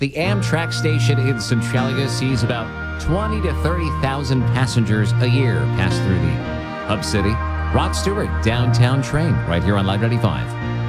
The Amtrak station in Centralia sees about 20 to 30,000 passengers a year pass through the hub city. Rod Stewart, Downtown Train, right here on Live 95.